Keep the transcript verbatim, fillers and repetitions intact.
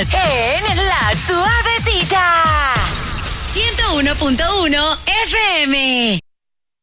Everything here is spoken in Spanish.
en La Suavecita. ciento uno punto uno F M.